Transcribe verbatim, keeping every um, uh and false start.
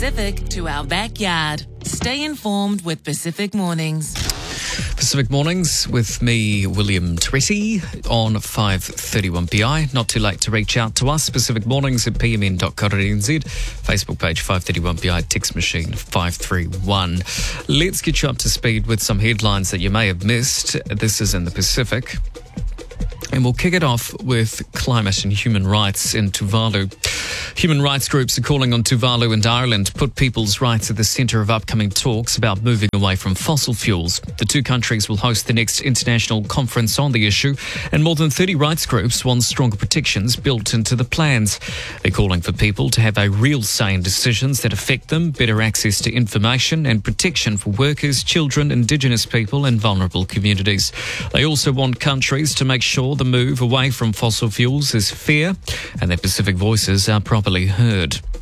Pacific to our backyard. Stay informed with Pacific Mornings. Pacific Mornings with me, William Twetti, on five thirty-one P I. Not too late to reach out to us. Pacific Mornings at p m n dot co dot n z. Facebook page five thirty-one P I, text machine five three one. Let's get you up to speed with some headlines that you may have missed. This is in the Pacific. And we'll kick it off with climate and human rights in Tuvalu. Human rights groups are calling on Tuvalu and Ireland to put people's rights at the centre of upcoming talks about moving away from fossil fuels. The two countries will host the next international conference on the issue, and more than thirty rights groups want stronger protections built into the plans. They're calling for people to have a real say in decisions that affect them, better access to information and protection for workers, children, Indigenous people and vulnerable communities. They also want countries to make sure the move away from fossil fuels is fair and that Pacific voices are properly heard.